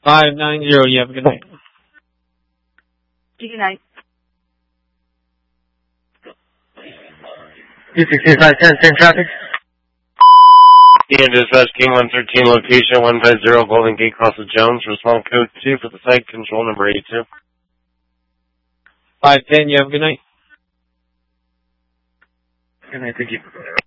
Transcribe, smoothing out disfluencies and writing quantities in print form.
590, you have a good night. Good night. 26510, traffic. Yeah, dispatch King 113, location 150 Golden Gate Crossing Jones. Respond code 2 for the site, control number 82. 510, you have a good night. Good night, thank you.